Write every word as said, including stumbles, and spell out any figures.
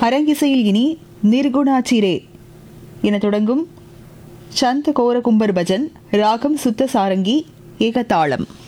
அரங்கிசையில் இனி நிர்குணாச்சிரே என தொடங்கும் சந்த கோரகும்பர் பஜன், ராகம் சுத்த சாரங்கி, ஏகதாளம்.